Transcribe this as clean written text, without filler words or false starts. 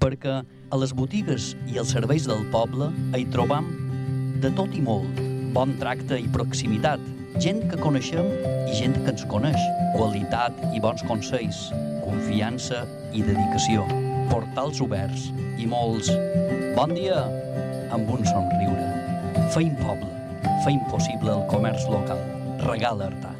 perquè a les botigues i els serveis del poble hi trobam de tot i molt. Bon tracte i proximitat, gent que coneixem i gent que ens coneix, qualitat i bons consells, confiança i dedicació, portals oberts i molts bon dia amb un somriure. Feim poble, feim possible el comerç local. Regala Artà.